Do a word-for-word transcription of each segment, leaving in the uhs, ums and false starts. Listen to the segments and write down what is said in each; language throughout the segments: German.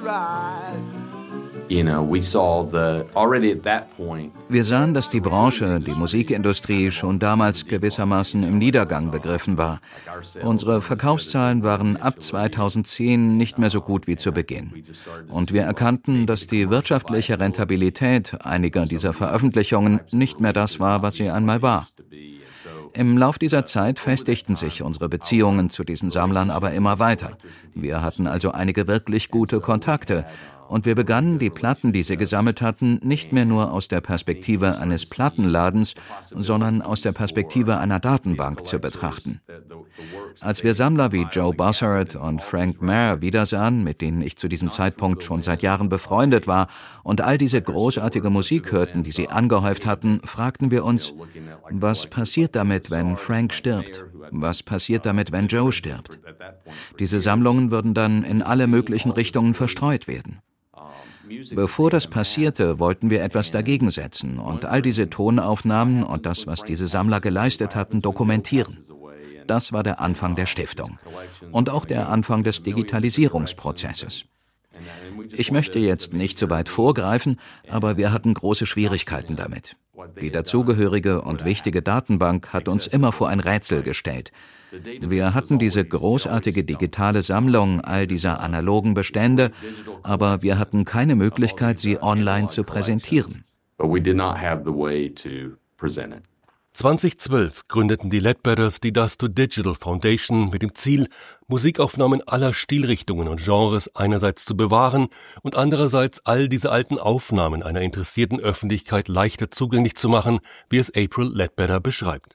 Wir sahen, dass die Branche, die Musikindustrie, schon damals gewissermaßen im Niedergang begriffen war. Unsere Verkaufszahlen waren ab zweitausendzehn nicht mehr so gut wie zu Beginn. Und wir erkannten, dass die wirtschaftliche Rentabilität einiger dieser Veröffentlichungen nicht mehr das war, was sie einmal war. Im Lauf dieser Zeit festigten sich unsere Beziehungen zu diesen Sammlern aber immer weiter. Wir hatten also einige wirklich gute Kontakte. Und wir begannen, die Platten, die sie gesammelt hatten, nicht mehr nur aus der Perspektive eines Plattenladens, sondern aus der Perspektive einer Datenbank zu betrachten. Als wir Sammler wie Joe Bossert und Frank Mayer wiedersahen, mit denen ich zu diesem Zeitpunkt schon seit Jahren befreundet war, und all diese großartige Musik hörten, die sie angehäuft hatten, fragten wir uns, was passiert damit, wenn Frank stirbt? Was passiert damit, wenn Joe stirbt? Diese Sammlungen würden dann in alle möglichen Richtungen verstreut werden. Bevor das passierte, wollten wir etwas dagegen setzen und all diese Tonaufnahmen und das, was diese Sammler geleistet hatten, dokumentieren. Das war der Anfang der Stiftung und auch der Anfang des Digitalisierungsprozesses. Ich möchte jetzt nicht zu weit vorgreifen, aber wir hatten große Schwierigkeiten damit. Die dazugehörige und wichtige Datenbank hat uns immer vor ein Rätsel gestellt. Wir hatten diese großartige digitale Sammlung all dieser analogen Bestände, aber wir hatten keine Möglichkeit, sie online zu präsentieren. zweitausendzwölf gründeten die Ledbetters die Dust to Digital Foundation mit dem Ziel, Musikaufnahmen aller Stilrichtungen und Genres einerseits zu bewahren und andererseits all diese alten Aufnahmen einer interessierten Öffentlichkeit leichter zugänglich zu machen, wie es April Ledbetter beschreibt.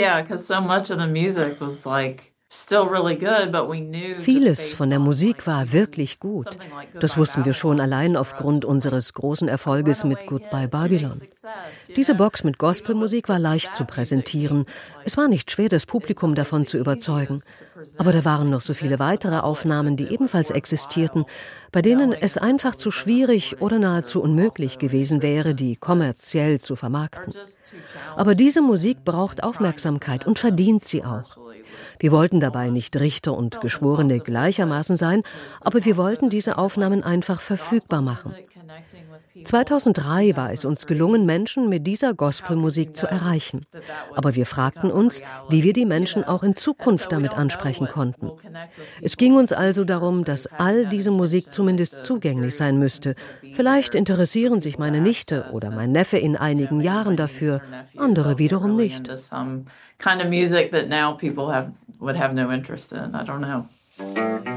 Vieles von der Musik war wirklich gut. Das wussten wir schon allein aufgrund unseres großen Erfolges mit Goodbye Babylon. Diese Box mit Gospelmusik war leicht zu präsentieren. Es war nicht schwer, das Publikum davon zu überzeugen. Aber da waren noch so viele weitere Aufnahmen, die ebenfalls existierten, bei denen es einfach zu schwierig oder nahezu unmöglich gewesen wäre, die kommerziell zu vermarkten. Aber diese Musik braucht Aufmerksamkeit und verdient sie auch. Wir wollten dabei nicht Richter und Geschworene gleichermaßen sein, aber wir wollten diese Aufnahmen einfach verfügbar machen. zweitausenddrei war es uns gelungen, Menschen mit dieser Gospelmusik zu erreichen. Aber wir fragten uns, wie wir die Menschen auch in Zukunft damit ansprechen konnten. Es ging uns also darum, dass all diese Musik zumindest zugänglich sein müsste. Vielleicht interessieren sich meine Nichte oder mein Neffe in einigen Jahren dafür, andere wiederum nicht.